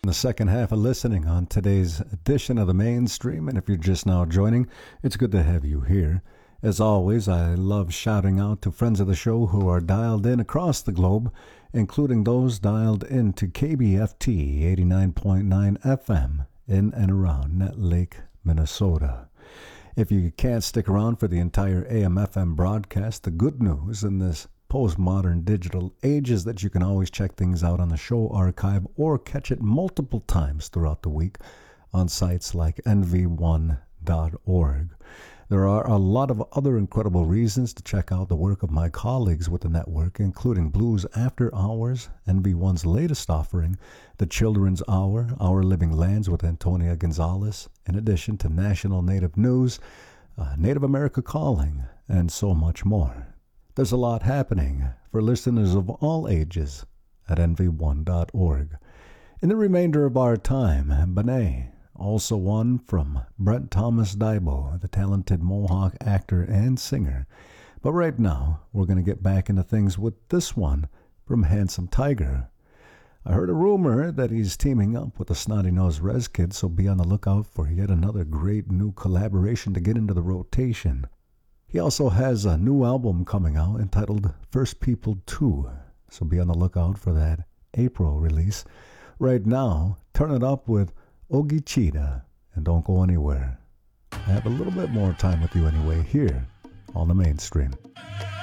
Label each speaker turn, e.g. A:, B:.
A: the second half of listening on today's edition of the Mainstream. And if you're just now joining, it's good to have you here. As always, I love shouting out to friends of the show who are dialed in across the globe, including those dialed into KBFT 89.9 FM in and around Nett Lake, Minnesota. If you can't stick around for the entire AM/FM broadcast, the good news in this postmodern digital age is that you can always check things out on the show archive or catch it multiple times throughout the week on sites like nv1.org. There are a lot of other incredible reasons to check out the work of my colleagues with the network, including Blues After Hours, NV1's latest offering, The Children's Hour, Our Living Lands with Antonia Gonzalez, in addition to National Native News, Native America Calling, and so much more. There's a lot happening for listeners of all ages at nv1.org. In the remainder of our time, Benet, also one from Brent Thomas Daibo, the talented Mohawk actor and singer. But right now, we're going to get back into things with this one from Handsome Tiger. I heard a rumor that he's teaming up with the Snotty Nose Rez Kid, so be on the lookout for yet another great new collaboration to get into the rotation. He also has a new album coming out entitled First People 2, so be on the lookout for that April release. Right now, turn it up with Ogie Cheetah, and don't go anywhere. I have a little bit more time with you anyway here on the Mainstream.